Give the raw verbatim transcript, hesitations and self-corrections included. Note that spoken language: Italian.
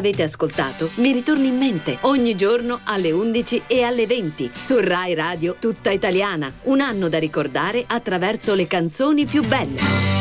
avete ascoltato mi ritorni in mente ogni giorno alle undici e alle venti su Rai Radio Tutta Italiana. Un anno da ricordare attraverso le canzoni più belle.